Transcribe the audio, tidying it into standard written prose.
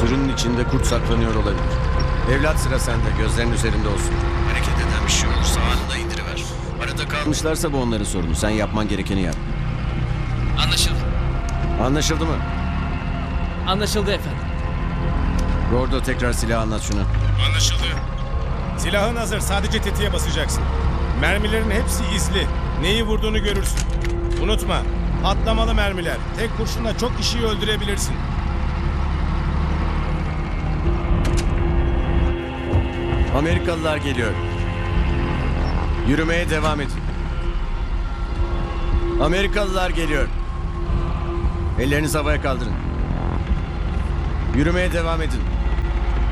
Sürünün içinde kurt saklanıyor olabilir. Evlat, sıra sende. Gözlerin üzerinde olsun. Hareket eden bir şey olursa anında indiriver. Arada kalmışlarsa bu onların sorunu. Sen yapman gerekeni yap. Anlaşıldı. Anlaşıldı mı? Anlaşıldı efendim. Gordo, tekrar silah anlat şunu. Anlaşıldı. Silahın hazır. Sadece tetiğe basacaksın. Mermilerin hepsi izli. Neyi vurduğunu görürsün. Unutma. Patlamalı mermiler. Tek kurşunla çok kişiyi öldürebilirsin. Amerikalılar geliyor. Yürümeye devam edin. Amerikalılar geliyor. Ellerinizi havaya kaldırın. Yürümeye devam edin.